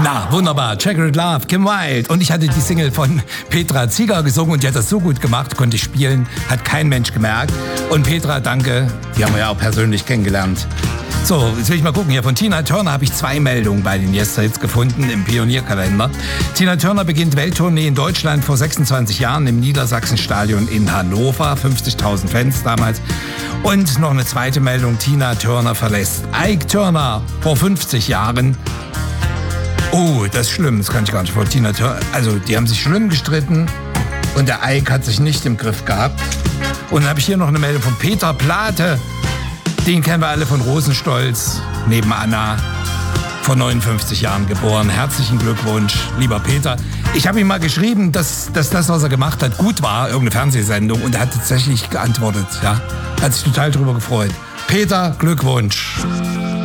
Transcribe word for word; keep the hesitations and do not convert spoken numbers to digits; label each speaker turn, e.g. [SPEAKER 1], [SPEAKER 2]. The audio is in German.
[SPEAKER 1] Na, wunderbar. Checkered Love, Kim Wilde. Und ich hatte die Single von Petra Zieger gesungen und die hat das so gut gemacht, konnte ich spielen, hat kein Mensch gemerkt. Und Petra, danke, die haben wir ja auch persönlich kennengelernt. So, jetzt will ich mal gucken. Hier von Tina Turner habe ich zwei Meldungen bei den Yesterhits gefunden im Pionierkalender. Tina Turner beginnt Welttournee in Deutschland vor sechsundzwanzig Jahren im Niedersachsenstadion in Hannover. fünfzigtausend Fans damals. Und noch eine zweite Meldung. Tina Turner verlässt Ike Turner vor fünfzig Jahren. Oh, das ist schlimm. Das kann ich gar nicht vor. Tina Turner, also die haben sich schlimm gestritten und der Ike hat sich nicht im Griff gehabt. Und dann habe ich hier noch eine Meldung von Peter Plate. Den kennen wir alle von Rosenstolz, neben Anna, vor neunundfünfzig Jahren geboren. Herzlichen Glückwunsch, lieber Peter. Ich habe ihm mal geschrieben, dass, dass das, was er gemacht hat, gut war, irgendeine Fernsehsendung. Und er hat tatsächlich geantwortet. Ja, hat sich total drüber gefreut. Peter, Glückwunsch.